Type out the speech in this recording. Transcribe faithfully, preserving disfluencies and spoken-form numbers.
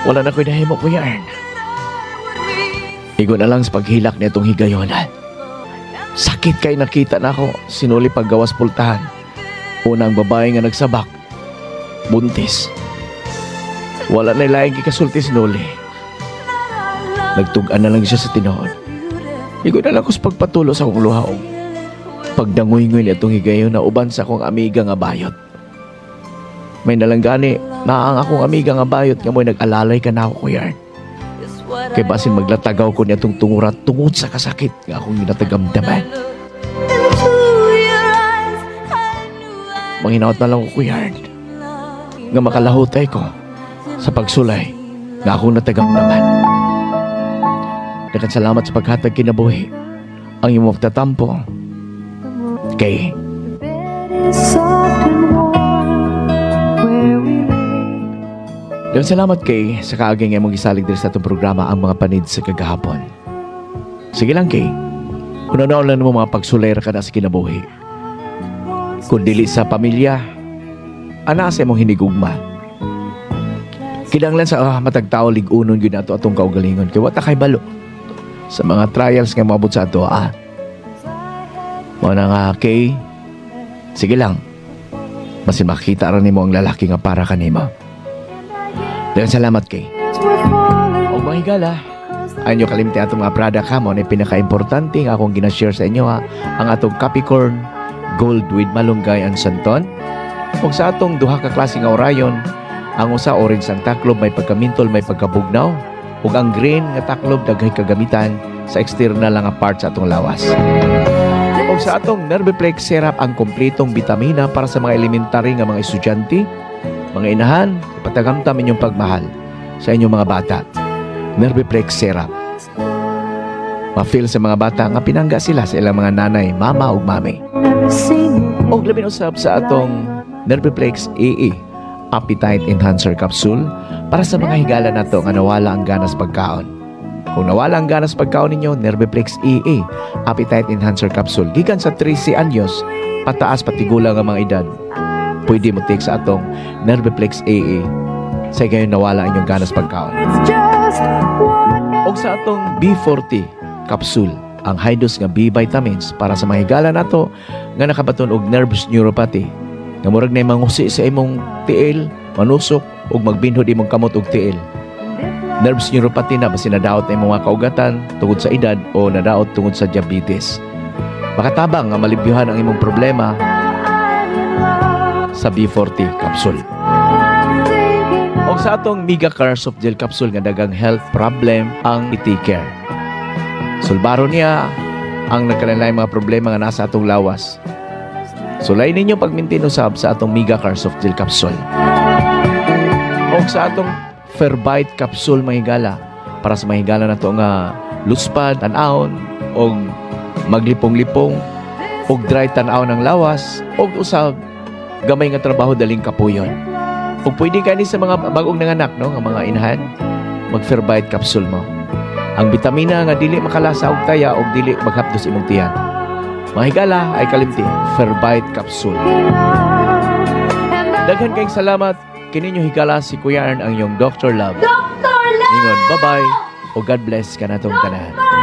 Wala na ko'y nahimo, Kuya Ern. Igo na lang sa paghilak na itong higayonan. Sakit kay nakita na ako, sinuli paggawas pultahan. Unang babae nga nagsabak, buntis. Wala na ilayang kikasulti sinuli. Nagtugan na lang siya sa tinood. Igo na lang ko sa pagpatulo sa akong luhaog. Pagdangoy-ngoy na itong higayon na uban sa akong amiga nga bayot. May nalanggani na ang akong amiga nga bayot nga mo'y nag-alalay ka na ako, Kuya Ern. Kay basin maglatagaw ko niya itong tungurat tungod sa kasakit nga akong ginatagamdaman. Manghinaot na lang ko, Kuya Ern, nga makalahutay ko sa pagsulay nga akong natagamdaman. Dakan salamat sa paghatag kinabuhi ang imong tatampo kay Dakan salamat kay sa kaagay nga mong gisalig diri sa atong programa ang mga panid sa kagahapon. Sige lang kay kung ano lang mo mga pagsulay ra ka na sa kinabuhi. Kung dili sa pamilya, ana sa imong hinigugma. Kinanglan sa ah, matagtao lig-unon gyud nato atong kaugalingon kay wata kay balo sa mga trials nga maabot sa ato ah. Mo na nga kay sige lang. Masin makita ra nimo ang lalaki nga para kanimo. Dagan salamat kay. O mga higala, anyo kalimti atong mga product ha mo na pinaka-importante nga akong ginashare sa inyo ha, ang atong Capricorn Gold with Malunggay and Santon. O sa atong duha ka klase nga orayon, ang usa orange ang taklob may pagkamintol may pagkabugnaw, ug ang green nga taklob daghay kagamitan sa external lang nga part sa atong lawas. O sa atong Nerviplex syrup ang kompletong bitamina para sa mga elementary nga mga estudyante, mga inahan, ipatagamtam inyong pagmahal sa inyong mga bata. Nerviplex syrup. Ma-feel sa mga bata nga pinangga sila sa ilang mga nanay, mama ug mami. O labing usab sa atong Nerviplex A A Appetite Enhancer Capsule para sa mga higala nato nga nawala ang ganas pagkaon. Kung nawala ang ganas pagkaon ninyo, Nerviplex A A Appetite Enhancer Capsule gikan sa thirty anyos pataas patigulang nga mga edad. Pwede mo take sa atong Nerviplex A A sa gayon nawala inyong ganas pagkaon. O sa atong B forty capsule, ang high dose nga B vitamins para sa mga higala nato nga nakabaton og nervous neuropathy. Nga murag na mangusi sa imong tiil, manusok ug magbinhod imong kamot og tiil. Nervous neuropathy na basi nadaot na imong mga kaugatan tungod sa edad o nadaot tungod sa diabetes. Makatabang nga malibyohan ang imong problema sa B forty capsule. O sa atong Mega Car Soft Gel Capsule nga dagang health problem ang P T Care. Sulbaro niya ang nagkalalay mga problema nga nasa atong lawas. Sulay ninyo pagmintin usab sa atong Mega Car Soft Gel Capsule. O sa atong Ferbite Capsule mga higala para sa mga higala na to nga luspad, tan-awon o maglipong-lipong o dry tan-awon ng lawas o usab gamay nga trabaho daling kapuyon. O pwede ka ni sa mga bagong nanganak, no? Nga mga inahan, mag-Ferbite capsule mo. Ang bitamina nga dili makalasa og taya o dili maghapdos imong tiyan. Mga higala ay kalimti, Ferbite capsule. Daghan kayong salamat. Kininyo higala si Kuya Ern ang iyong Doctor Love. Doctor Love! Ingon, bye-bye. O God bless ka na tong tanan.